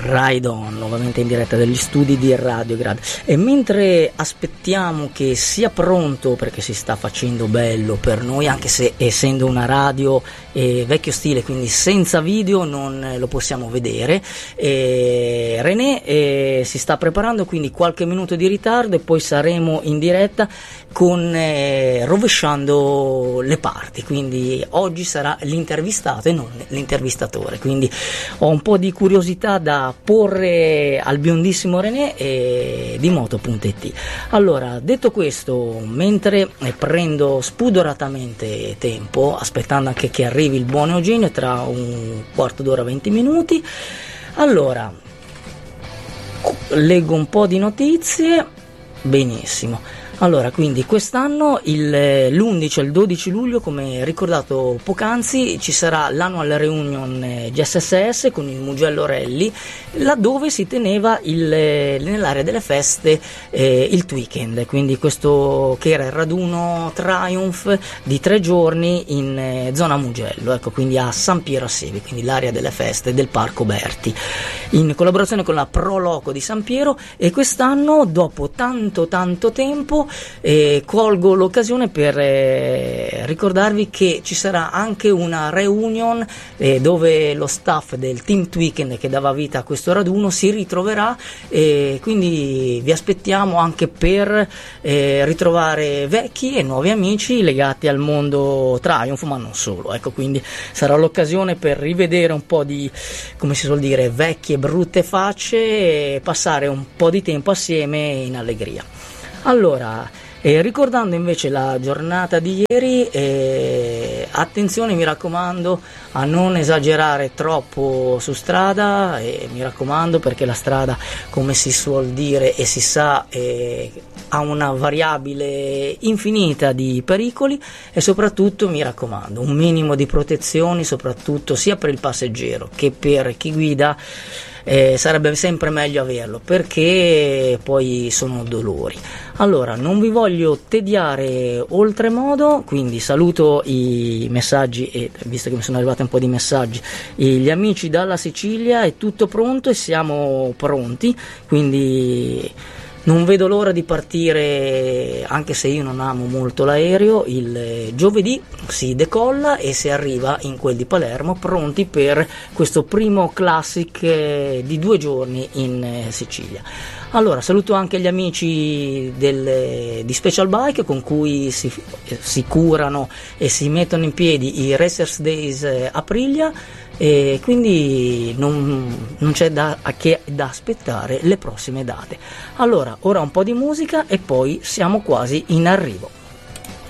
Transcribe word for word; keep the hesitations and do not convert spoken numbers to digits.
Ride On, nuovamente in diretta dagli studi di Radio Grad. E mentre aspettiamo che sia pronto, perché si sta facendo bello per noi, anche se essendo una radio eh, vecchio stile, quindi senza video non lo possiamo vedere, eh, René eh, si sta preparando, quindi qualche minuto di ritardo e poi saremo in diretta con eh, rovesciando le parti, quindi oggi sarà l'intervistato e non l'intervistatore, quindi ho un po' di curiosità da porre al biondissimo René e di moto punto it. Allora, detto questo, mentre prendo spudoratamente tempo, aspettando anche che arrivi il buon Eugenio tra un quarto d'ora, venti minuti, allora leggo un po' di notizie. Benissimo. Allora, quindi quest'anno il, l'undici e il dodici luglio, come ricordato poc'anzi, ci sarà l'annual reunion G S S S con il Mugello Rally, laddove si teneva il, nell'area delle feste eh, il Tweekend, quindi questo che era il raduno Triumph di tre giorni in eh, zona Mugello, ecco, quindi a San Piero a Sevi, quindi l'area delle feste del Parco Berti, in collaborazione con la Pro Loco di San Piero. E quest'anno, dopo tanto tanto tempo, Eh, colgo l'occasione per eh, ricordarvi che ci sarà anche una reunion eh, dove lo staff del Team Tweekend che dava vita a questo raduno si ritroverà, e quindi vi aspettiamo anche per eh, ritrovare vecchi e nuovi amici legati al mondo Triumph, ma non solo, ecco, quindi sarà l'occasione per rivedere un po' di, come si suol dire, vecchie brutte facce e passare un po' di tempo assieme in allegria. Allora, eh, ricordando invece la giornata di ieri, eh, attenzione, mi raccomando a non esagerare troppo su strada, eh, mi raccomando, perché la strada, come si suol dire e si sa, eh, ha una variabile infinita di pericoli, e soprattutto mi raccomando un minimo di protezioni, soprattutto sia per il passeggero che per chi guida. Eh, sarebbe sempre meglio averlo, perché poi sono dolori. Allora, non vi voglio tediare oltremodo, quindi saluto i messaggi, e visto che mi sono arrivati un po' di messaggi, gli amici dalla Sicilia. È tutto pronto e siamo pronti, quindi non vedo l'ora di partire, anche se io non amo molto l'aereo. Il giovedì si decolla e si arriva in quel di Palermo, pronti per questo primo classic di due giorni in Sicilia. Allora, saluto anche gli amici del, di Special Bike, con cui si, si curano e si mettono in piedi i Racers Days Aprilia, e quindi non, non c'è da, che da aspettare le prossime date. Allora, ora un po' di musica e poi siamo quasi in arrivo.